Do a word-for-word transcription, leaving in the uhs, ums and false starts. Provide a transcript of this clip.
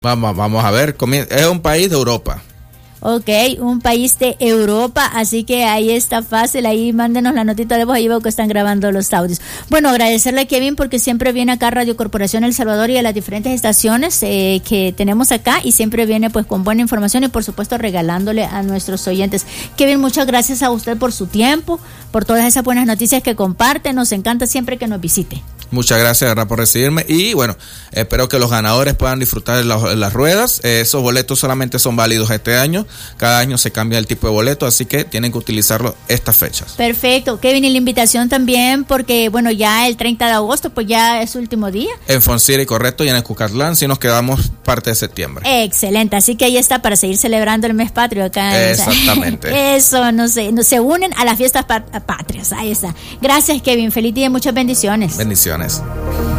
Vamos, vamos a ver, es un país de Europa. Ok, un país de Europa, así que ahí está fácil, ahí mándenos la notita de voz, ahí veo que están grabando los audios. Bueno, agradecerle a Kevin porque siempre viene acá a Radio Corporación El Salvador y a las diferentes estaciones eh, que tenemos acá y siempre viene pues con buena información y por supuesto regalándole a nuestros oyentes. Kevin, muchas gracias a usted por su tiempo, por todas esas buenas noticias que comparte, nos encanta siempre que nos visite. Muchas gracias, ¿verdad?, por recibirme y bueno, espero que los ganadores puedan disfrutar de, la, de las ruedas. Eh, esos boletos solamente son válidos este año, cada año se cambia el tipo de boleto, así que tienen que utilizarlo estas fechas. Perfecto, Kevin, y la invitación también porque bueno, ya el treinta de agosto pues ya es su último día. En Fonciri, correcto, y en el Cucatlán, si nos quedamos parte de septiembre. Excelente, así que ahí está para seguir celebrando el mes patrio acá. Exactamente. Eso, no sé, no, se unen a las fiestas pat- patrias, ahí está. Gracias, Kevin, feliz día y muchas bendiciones. Bendiciones.